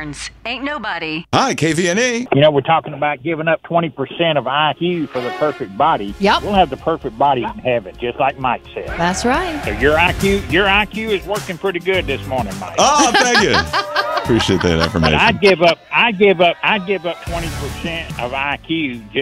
Barnes. Ain't nobody. Hi, KVNE. You know, we're talking about giving up 20% of IQ for the perfect body. Yep. We'll have the perfect body in heaven, just like Mike said. That's right. So your IQ is working pretty good this morning, Mike. Oh, thank you. Appreciate that affirmation. I'd give up 20% of IQ